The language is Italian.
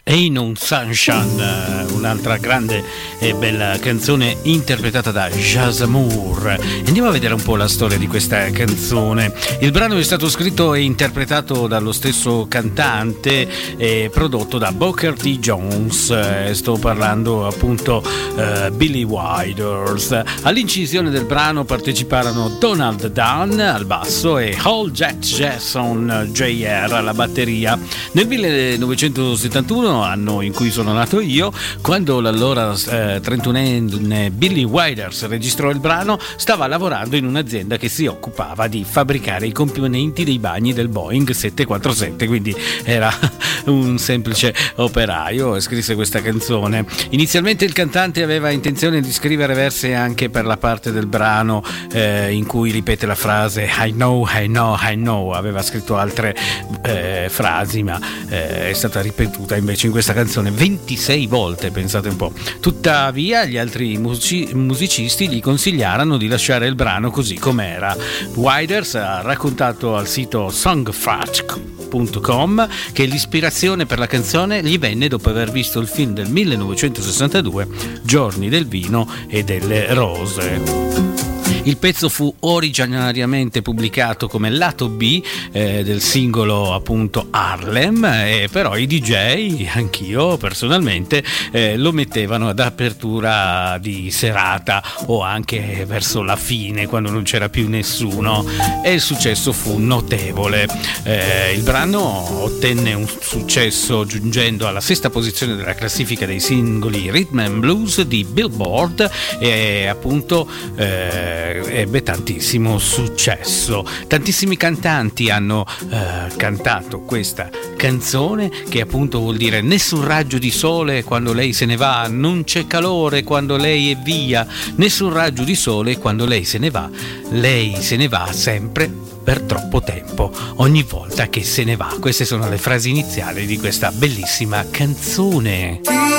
Ain't No Sunshine, un'altra grande e bella canzone interpretata da Jazzamur. Andiamo a vedere un po' la storia di questa canzone. Il brano è stato scritto e interpretato dallo stesso cantante e prodotto da Booker T. Jones. Sto parlando appunto Billy Withers. All'incisione del brano parteciparono Donald Dunn al basso e Hall Jackson Jr. alla batteria. Nel 1971, anno in cui sono nato io, quando l'allora 31enne Billy Withers registrò il brano, stava lavorando in un'azienda che si occupava di fabbricare i componenti dei bagni del Boeing 747, quindi era un semplice operaio e scrisse questa canzone. Inizialmente il cantante aveva intenzione di scrivere versi anche per la parte del brano in cui ripete la frase I know, I know, I know. Aveva scritto altre frasi, ma è stata ripetuta invece in questa canzone 26 volte, pensate un po'. Tuttavia gli altri musicisti gli consigliarono di lasciare il brano così com'era. Withers ha raccontato al sito songfacts.com che l'ispirazione per la canzone gli venne dopo aver visto il film del 1962 Giorni del vino e delle rose. Il pezzo fu originariamente pubblicato come lato B del singolo appunto Harlem, però i DJ, anch'io personalmente, lo mettevano ad apertura di serata o anche verso la fine quando non c'era più nessuno, e il successo fu notevole. Il brano ottenne un successo giungendo alla sesta posizione della classifica dei singoli Rhythm and Blues di Billboard e appunto ebbe tantissimo successo. Tantissimi cantanti hanno cantato questa canzone, che appunto vuol dire nessun raggio di sole quando lei se ne va, non c'è calore quando lei è via, nessun raggio di sole quando lei se ne va sempre per troppo tempo, ogni volta che se ne va. Queste sono le frasi iniziali di questa bellissima canzone.